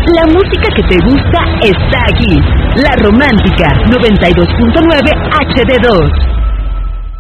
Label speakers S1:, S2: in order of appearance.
S1: La música que te gusta está aquí. La Romántica 92.9 HD2.